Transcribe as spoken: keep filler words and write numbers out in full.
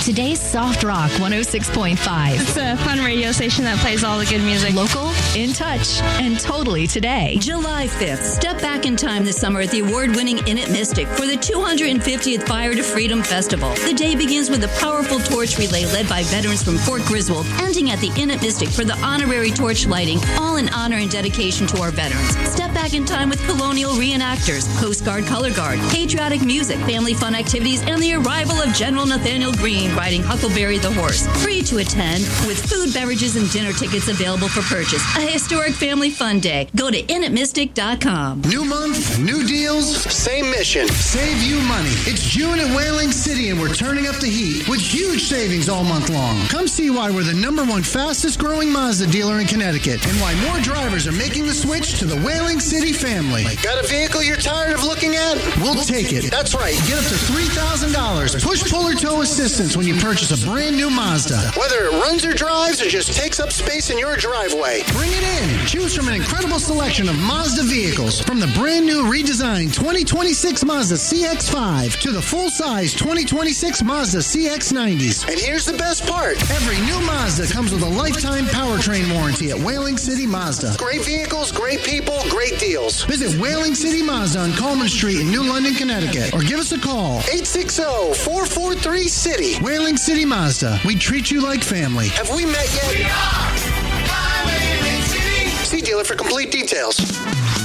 Today's Soft Rock one oh six point five. It's a fun radio station that plays all the good music. Local, in touch, and totally today. July fifth, step back in time this summer at the award-winning In It Mystic for the two hundred fiftieth Fire to Freedom Festival. The day begins with a powerful torch relay led by veterans from Fort Griswold, ending at the In It Mystic for the honorary torch lighting, all in honor and dedication to our veterans. Step back in time with colonial reenactors, Coast Guard Color Guard, patriotic music, family fun activities, and the arrival of General Nathaniel Greene riding Huckleberry the horse. Free to attend with food, beverages, and dinner tickets available for purchase. A historic family fun day. Go to in it mystic dot com. New month, new deals, same mission. Save you money. It's June at Whaling City and we're turning up the heat with huge savings all month long. Come see why we're the number one fastest growing Mazda dealer in Connecticut and why more drivers are making the switch to the Whaling City family. Got a vehicle you're tired of looking at? We'll take it. That's right. Get up to three thousand dollars push, pull, or tow assistance when you purchase a brand new Mazda. Whether it runs or drives or just takes up space in your driveway, bring it in. Choose from an incredible selection of Mazda vehicles, from the brand new redesigned twenty twenty-six Mazda C X five to the full-size twenty twenty-six Mazda C X nineties. And here's the best part. Every new Mazda comes with a lifetime powertrain warranty at Whaling City Mazda. Great vehicles, great people, great deals. Visit Whaling City Mazda on Coleman Street in New London, Connecticut, or give us a call, eight six zero, four four three, C I T Y. Whaling City Mazda. We treat you like family. Have we met yet? We are Whaling City. See dealer for complete details.